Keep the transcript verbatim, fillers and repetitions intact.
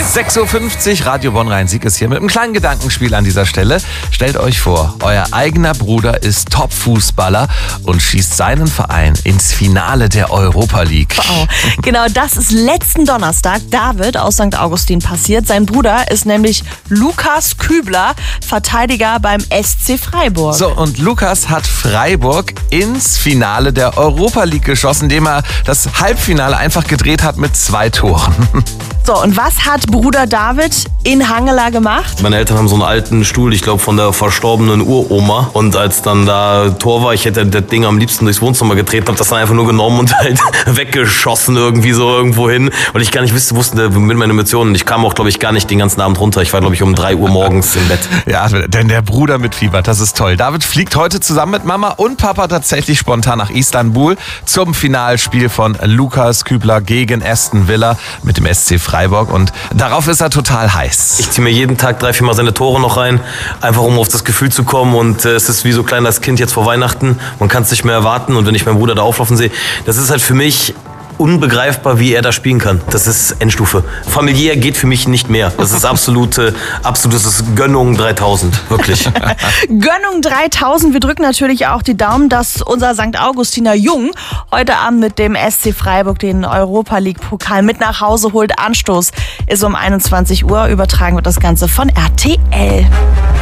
sechs Uhr fünfzig, Radio Bonn-Rhein-Sieg ist hier mit einem kleinen Gedankenspiel an dieser Stelle. Stellt euch vor, euer eigener Bruder ist Top-Fußballer und schießt seinen Verein ins Finale der Europa League. Wow. Genau, das ist letzten Donnerstag David aus Sankt Augustin passiert. Sein Bruder ist nämlich Lukas Kübler, Verteidiger beim S C Freiburg. So, und Lukas hat Freiburg ins Finale der Europa League geschossen, indem er das Halbfinale einfach gedreht hat mit zwei Toren. So, und was hat Bruder David in Hangela gemacht? Meine Eltern haben so einen alten Stuhl, ich glaube von der verstorbenen Uroma. Und als dann da Tor war, ich hätte das Ding am liebsten durchs Wohnzimmer getreten, habe das dann einfach nur genommen und halt weggeschossen irgendwie so irgendwo hin. Und ich gar nicht wusste, wusste mit meinen Emotionen. Ich kam auch, glaube ich, gar nicht den ganzen Abend runter. Ich war, glaube ich, um drei Uhr morgens im Bett. Ja, denn der Bruder mitfiebert, das ist toll. David fliegt heute zusammen mit Mama und Papa tatsächlich spontan nach Istanbul zum Finalspiel von Lukas Kübler gegen Aston Villa mit dem S C Freiburg. Und darauf ist er total heiß. Ich ziehe mir jeden Tag drei, vier Mal seine Tore noch rein, einfach um auf das Gefühl zu kommen. Und äh, es ist wie so ein kleines Kind jetzt vor Weihnachten. Man kann es nicht mehr erwarten. Und wenn ich meinen Bruder da auflaufen sehe, das ist halt für mich unbegreifbar, wie er da spielen kann. Das ist Endstufe. Familiär geht für mich nicht mehr. Das ist absolute, absolutes Gönnung dreitausend. Wirklich. Gönnung dreitausend. Wir drücken natürlich auch die Daumen, dass unser Sankt Augustiner Jung heute Abend mit dem S C Freiburg den Europa League Pokal mit nach Hause holt. Anstoß ist um einundzwanzig Uhr. Übertragen wird das Ganze von R T L.